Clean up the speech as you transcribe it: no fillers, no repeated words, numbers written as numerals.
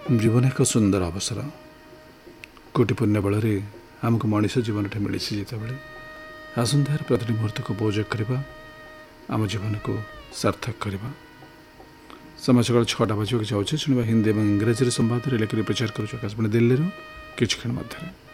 जीवन एक सुंदर अवसर कोटि पुण्य बल आमको मनीष जीवन मिली जिते आसंतार प्रति मुहूर्त को उपयोग करवा आम जीवन को सार्थक करवा। समय सकाल 6टा बजे जाऊँ शुणा हिंदी और इंग्राजी संवाद लेखिक प्रचार करुँ आकाशवाणी दिल्ली किछ क्षण मध्य।